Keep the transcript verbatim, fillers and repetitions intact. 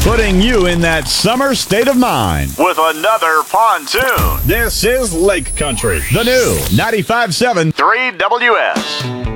putting you in that summer state of mind with another pontoon. This is Lake Country, the new ninety-five point seven three W S.